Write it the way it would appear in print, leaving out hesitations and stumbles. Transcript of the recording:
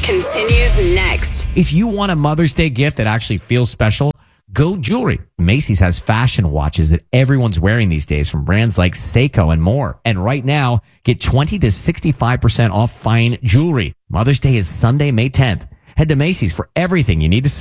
continues next. If you want a Mother's Day gift that actually feels special, go jewelry. Macy's has fashion watches that everyone's wearing these days from brands like Seiko and more. And right now, get 20 to 65% off fine jewelry. Mother's Day is Sunday, May 10th. Head to Macy's for everything you need to celebrate.